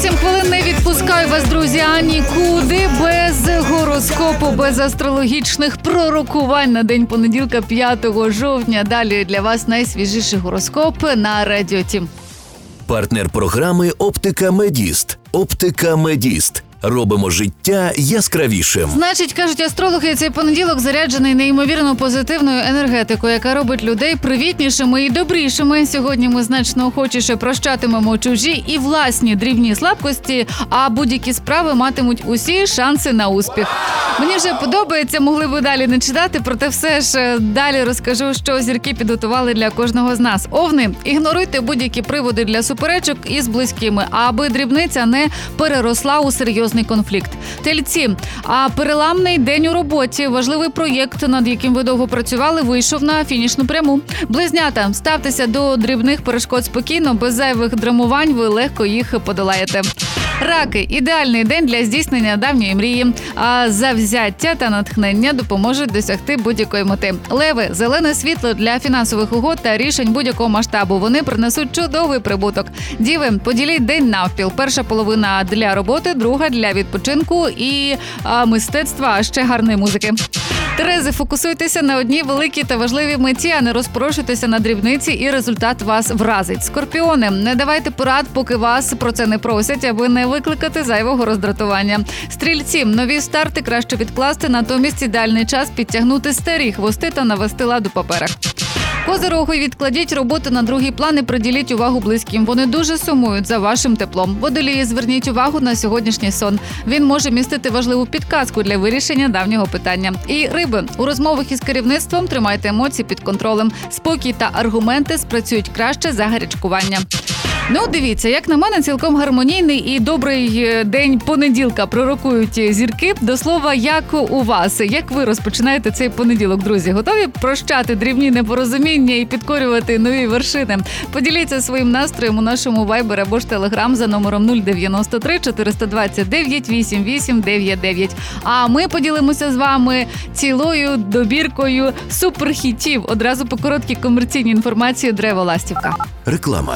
8 хвилин не відпускаю вас, друзі, нікуди без гороскопу, без астрологічних пророкувань на день понеділка, 5 жовтня. Далі для вас найсвіжіший гороскоп на Радіо Тім. Партнер програми «Оптика Медіст». «Оптика Медіст». Робимо життя яскравішим. Значить, кажуть астрологи, цей понеділок заряджений неймовірно позитивною енергетикою, яка робить людей привітнішими і добрішими. Сьогодні ми значно охочіше прощатимемо чужі і власні дрібні слабкості, а будь-які справи матимуть усі шанси на успіх. Мені вже подобається, могли би далі не читати, проте все ж далі розкажу, що зірки підготували для кожного з нас. Овни, ігноруйте будь-які приводи для суперечок із близькими, аби дрібниця не переросла у серйозний конфлікт. Тельці, переламний день у роботі, важливий проєкт, над яким ви довго працювали, вийшов на фінішну пряму. Близнята, ставтеся до дрібних перешкод спокійно, без зайвих драмувань, ви легко їх подолаєте. Раки, ідеальний день для здійснення давньої мрії, а завзяття та натхнення допоможуть досягти будь-якої мети. Леви, зелене світло для фінансових угод та рішень будь-якого масштабу. Вони принесуть чудовий прибуток. Діви, поділіть день навпіл. Перша половина для роботи, друга для відпочинку і мистецтва, а ще гарної музики. Терези, фокусуйтеся на одній великій та важливій меті, а не розпорошуйтеся на дрібниці, і результат вас вразить. Скорпіони, не давайте порад, поки вас про це не просять, аби не викликати зайвого роздратування. Стрільці, нові старти краще відкласти, натомість ідеальний час підтягнути старі хвости та навести лад у паперах. Козироги, відкладіть роботу на другий план і приділіть увагу близьким. Вони дуже сумують за вашим теплом. Водолії, зверніть увагу на сьогоднішній сон. Він може містити важливу підказку для вирішення давнього питання. І риби, у розмовах із керівництвом тримайте емоції під контролем. Спокій та аргументи спрацюють краще за гарячкування. Ну, дивіться, як на мене, цілком гармонійний і добрий день понеділка пророкують зірки. До слова, як у вас? Як ви розпочинаєте цей понеділок, друзі? Готові прощати дрібні непорозуміння і підкорювати нові вершини? Поділіться своїм настроєм у нашому Viber або ж Telegram за номером 093 429 8899. А ми поділимося з вами цілою добіркою суперхітів. Одразу по короткій комерційній інформації «Древо Ластівка». Реклама.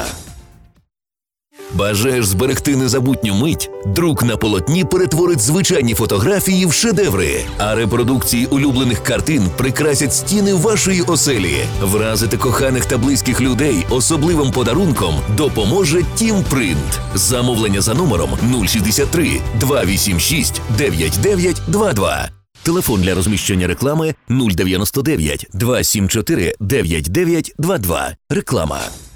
Бажаєш зберегти незабутню мить? Друк на полотні перетворить звичайні фотографії в шедеври, а репродукції улюблених картин прикрасять стіни вашої оселі. Вразити коханих та близьких людей особливим подарунком допоможе Тімпринт. Замовлення за номером 063 286 9922. Телефон для розміщення реклами 099 274 9922. Реклама.